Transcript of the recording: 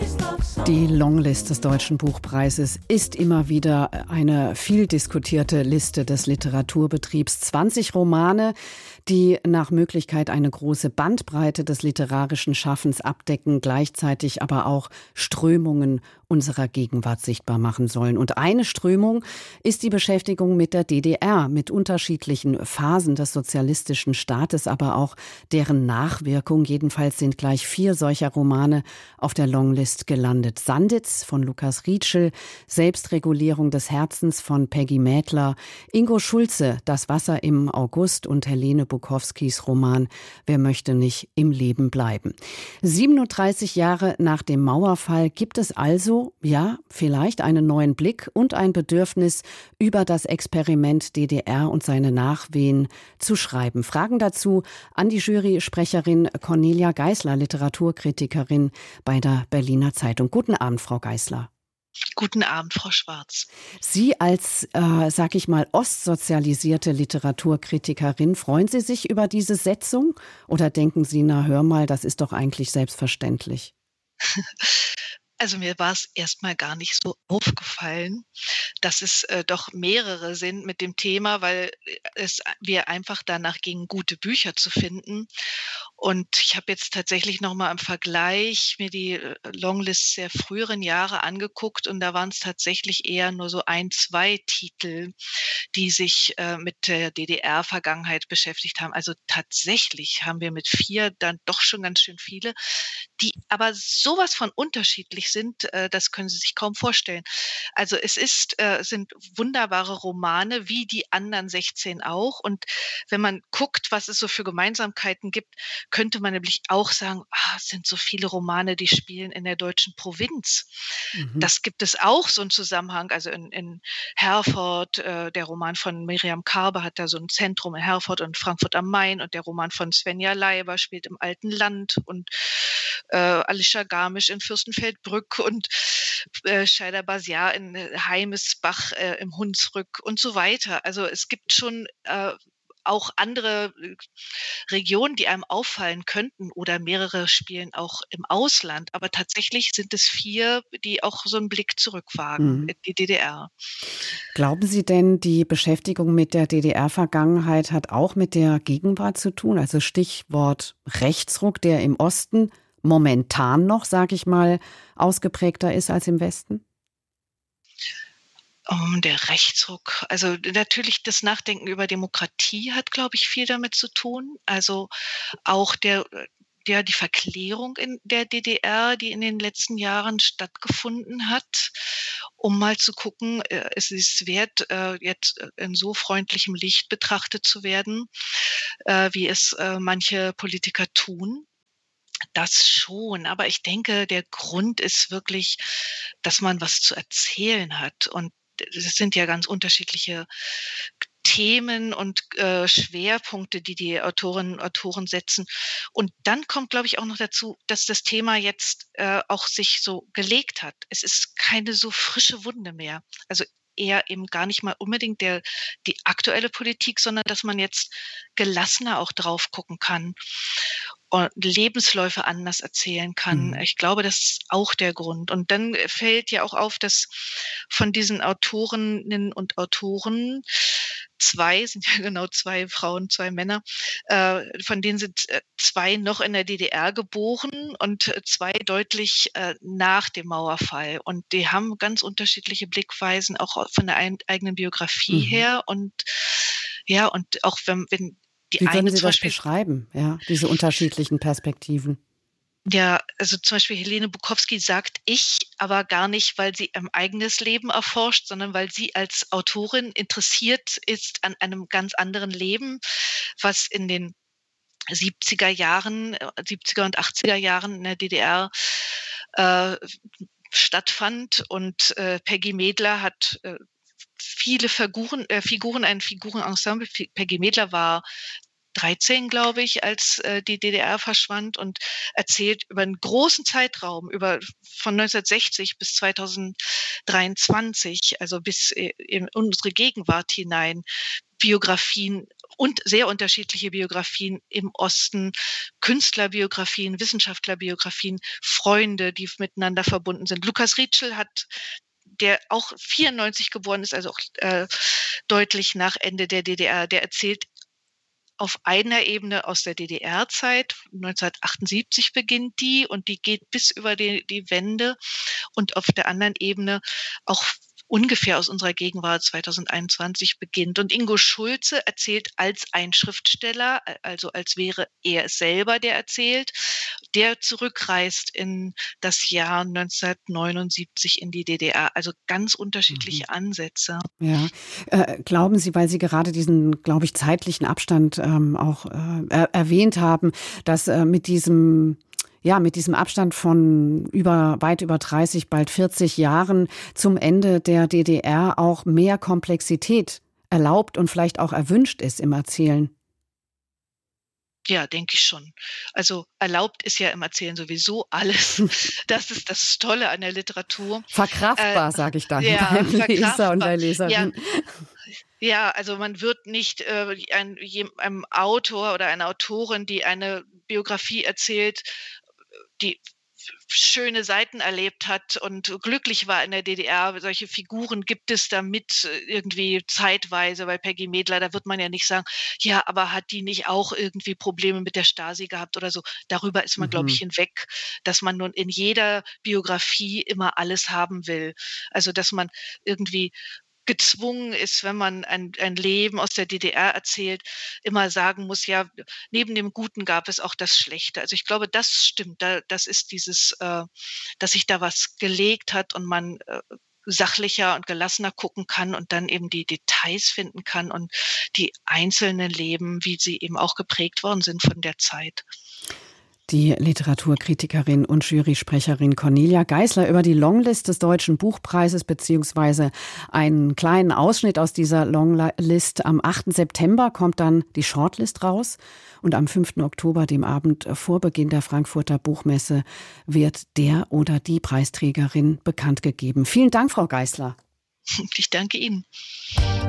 Die Longlist des Deutschen Buchpreises ist immer wieder eine viel diskutierte Liste des Literaturbetriebs. 20 Romane, die nach Möglichkeit eine große Bandbreite des literarischen Schaffens abdecken, gleichzeitig aber auch Strömungen unserer Gegenwart sichtbar machen sollen. Und eine Strömung ist die Beschäftigung mit der DDR, mit unterschiedlichen Phasen des sozialistischen Staates, aber auch deren Nachwirkung. Jedenfalls sind gleich 4 solcher Romane auf der Longlist gelandet. Sanditz von Lukas Rietschel, Selbstregulierung des Herzens von Peggy Mädler, Ingo Schulze, Das Wasser im August und Helene Bukowskis Roman Wer möchte nicht im Leben bleiben. 37 Jahre nach dem Mauerfall gibt es also, ja, vielleicht einen neuen Blick und ein Bedürfnis, über das Experiment DDR und seine Nachwehen zu schreiben. Fragen dazu an die Jury-Sprecherin Cornelia Geisler, Literaturkritikerin bei der Berliner Zeitung. Guten Abend, Frau Geisler. Guten Abend, Frau Schwarz. Sie als, sag ich mal, ostsozialisierte Literaturkritikerin, freuen Sie sich über diese Setzung oder denken Sie, na hör mal, das ist doch eigentlich selbstverständlich? Also mir war es erstmal gar nicht so aufgefallen, dass es doch mehrere sind mit dem Thema, weil wir einfach danach ging, gute Bücher zu finden. Und ich habe jetzt tatsächlich noch mal im Vergleich mir die Longlist der früheren Jahre angeguckt und da waren es tatsächlich eher nur so 1, 2 Titel, die sich mit der DDR-Vergangenheit beschäftigt haben. Also tatsächlich haben wir mit 4 dann doch schon ganz schön viele, die aber sowas von unterschiedlich sind, das können Sie sich kaum vorstellen. Also es sind wunderbare Romane, wie die anderen 16 auch. Und wenn man guckt, was es so für Gemeinsamkeiten gibt, könnte man nämlich auch sagen, es sind so viele Romane, die spielen in der deutschen Provinz. Mhm. Das gibt es auch, so einen Zusammenhang. Also in Herford, der Roman von Miriam Karbe hat da so ein Zentrum in Herford und Frankfurt am Main und der Roman von Svenja Leiber spielt im alten Land und Alicia Garmisch in Fürstenfeldbruck und Scheider Basiar in Heimesbach im Hunsrück und so weiter. Also es gibt schon auch andere Regionen, die einem auffallen könnten oder mehrere spielen auch im Ausland. Aber tatsächlich sind es 4, die auch so einen Blick zurückwagen Mhm. in die DDR. Glauben Sie denn, die Beschäftigung mit der DDR-Vergangenheit hat auch mit der Gegenwart zu tun? Also Stichwort Rechtsruck, der im Osten momentan noch, sage ich mal, ausgeprägter ist als im Westen? Der Rechtsruck, also natürlich das Nachdenken über Demokratie hat, glaube ich, viel damit zu tun. Also auch die Verklärung in der DDR, die in den letzten Jahren stattgefunden hat, um mal zu gucken, es ist wert, jetzt in so freundlichem Licht betrachtet zu werden, wie es manche Politiker tun. Das schon, aber ich denke, der Grund ist wirklich, dass man was zu erzählen hat. Und es sind ja ganz unterschiedliche Themen und Schwerpunkte, die die Autorinnen und Autoren setzen. Und dann kommt, glaube ich, auch noch dazu, dass das Thema jetzt auch sich so gelegt hat. Es ist keine so frische Wunde mehr. Also eher eben gar nicht mal unbedingt die aktuelle Politik, sondern dass man jetzt gelassener auch drauf gucken kann und Lebensläufe anders erzählen kann. Mhm. Ich glaube, das ist auch der Grund. Und dann fällt ja auch auf, dass von diesen Autorinnen und Autoren 2 sind ja genau 2 Frauen, 2 Männer, von denen sind 2 noch in der DDR geboren und 2 deutlich nach dem Mauerfall. Und die haben ganz unterschiedliche Blickweisen, auch von der eigenen Biografie Mhm. her. Und ja, und auch wenn die Wie würden eine Sie zum das Beispiel beschreiben, ja, diese unterschiedlichen Perspektiven? ja, also zum Beispiel Helene Bukowski sagt „ich", aber gar nicht, weil sie ihr eigenes Leben erforscht, sondern weil sie als Autorin interessiert ist an einem ganz anderen Leben, was in den 70er Jahren 70er und 80er Jahren in der DDR, äh, stattfand. Und Peggy Medler hat viele Figuren ein Figurenensemble. Peggy Medler war 13, glaube ich, als die DDR verschwand und erzählt über einen großen Zeitraum, von 1960 bis 2023, also bis in unsere Gegenwart hinein, Biografien und sehr unterschiedliche Biografien im Osten, Künstlerbiografien, Wissenschaftlerbiografien, Freunde, die miteinander verbunden sind. Lukas Rietschel der auch 94 geboren ist, also auch deutlich nach Ende der DDR, der erzählt auf einer Ebene aus der DDR-Zeit, 1978 beginnt die und die geht bis über die Wende, und auf der anderen Ebene auch ungefähr aus unserer Gegenwart 2021 beginnt. Und Ingo Schulze erzählt als ein Schriftsteller, also als wäre er es selber, der erzählt, der zurückreist in das Jahr 1979 in die DDR. Also ganz unterschiedliche Ansätze. Ja. Glauben Sie, weil Sie gerade diesen, glaube ich, zeitlichen Abstand auch erwähnt haben, dass mit diesem Abstand von weit über 30, bald 40 Jahren zum Ende der DDR auch mehr Komplexität erlaubt und vielleicht auch erwünscht ist im Erzählen? Ja, denke ich schon. Also erlaubt ist ja im Erzählen sowieso alles. Das ist das Tolle an der Literatur. Verkraftbar, sage ich dann Ja, beim Leser und der verkraftbar. Leserin. Ja, also man wird nicht einem Autor oder einer Autorin, die eine Biografie erzählt, die schöne Seiten erlebt hat und glücklich war in der DDR. Solche Figuren gibt es damit irgendwie zeitweise bei Peggy Medler. Da wird man ja nicht sagen, ja, aber hat die nicht auch irgendwie Probleme mit der Stasi gehabt oder so. Darüber ist man, glaube ich, hinweg, dass man nun in jeder Biografie immer alles haben will. Also, dass man irgendwie gezwungen ist, wenn man ein Leben aus der DDR erzählt, immer sagen muss, ja, neben dem Guten gab es auch das Schlechte. Also ich glaube, das stimmt. Das ist dieses, dass sich da was gelegt hat und man sachlicher und gelassener gucken kann und dann eben die Details finden kann und die einzelnen Leben, wie sie eben auch geprägt worden sind von der Zeit. Die Literaturkritikerin und Jurysprecherin Cornelia Geisler über die Longlist des Deutschen Buchpreises beziehungsweise einen kleinen Ausschnitt aus dieser Longlist. Am 8. September kommt dann die Shortlist raus und am 5. Oktober, dem Abend vor Beginn der Frankfurter Buchmesse, wird der oder die Preisträgerin bekannt gegeben. Vielen Dank, Frau Geisler. Ich danke Ihnen.